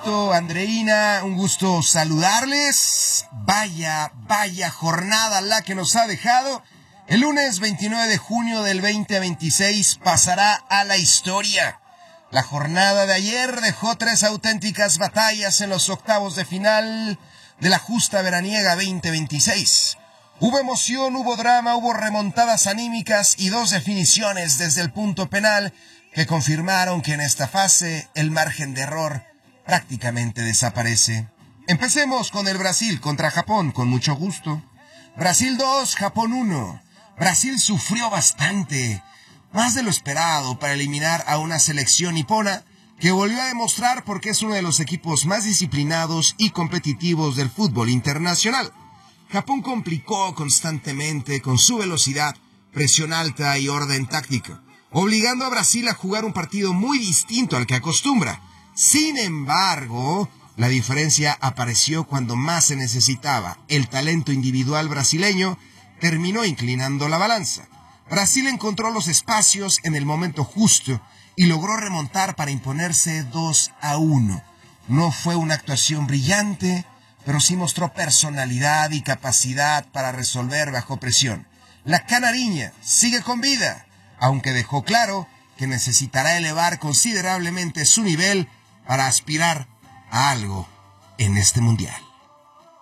Beto, Andreina, un gusto saludarles. Vaya jornada la que nos ha dejado. El lunes 29 de junio del 2026 pasará a la historia. La jornada de ayer dejó 3 auténticas batallas en los octavos de final de la justa veraniega 2026. Hubo emoción, hubo drama, hubo remontadas anímicas y 2 definiciones desde el punto penal que confirmaron que en esta fase el margen de error prácticamente desaparece. Empecemos con el Brasil contra Japón, con mucho gusto. Brasil 2, Japón 1. Brasil sufrió bastante, más de lo esperado, para eliminar a una selección nipona que volvió a demostrar por qué es uno de los equipos más disciplinados y competitivos del fútbol internacional. Japón complicó constantemente con su velocidad, presión alta y orden táctica, obligando a Brasil a jugar un partido muy distinto al que acostumbra. Sin embargo, la diferencia apareció cuando más se necesitaba. El talento individual brasileño terminó inclinando la balanza. Brasil encontró los espacios en el momento justo y logró remontar para imponerse 2-1. No fue una actuación brillante, pero sí mostró personalidad y capacidad para resolver bajo presión. La canariña sigue con vida, aunque dejó claro que necesitará elevar considerablemente su nivel para aspirar a algo en este mundial.